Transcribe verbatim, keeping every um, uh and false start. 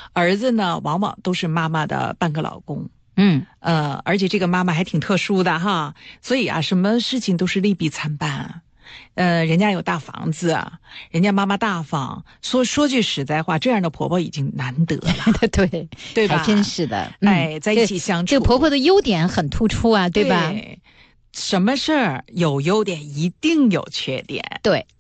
儿子呢往往都是妈妈的半个老公。 嗯， 呃，而且这个妈妈还挺特殊的哈，所以啊，什么事情都是利弊参半啊。呃，人家有大房子啊，人家妈妈大方，说说句实在话，这样的婆婆已经难得了， 对对吧？ 还真是的， 嗯、哎，在一起相处， 这个婆婆的优点很突出啊，对吧？ 对，什么事儿有优点，一定有缺点。 对。